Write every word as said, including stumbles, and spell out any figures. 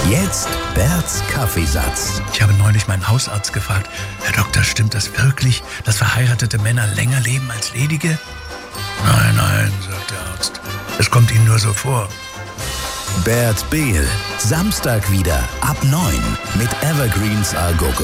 Jetzt Berts Kaffeesatz. Ich habe neulich meinen Hausarzt gefragt, Herr Doktor, stimmt das wirklich, dass verheiratete Männer länger leben als ledige? Nein, nein, sagt der Arzt. Es kommt Ihnen nur so vor. Bert Behl, Samstag wieder ab neun mit Evergreens Algogo.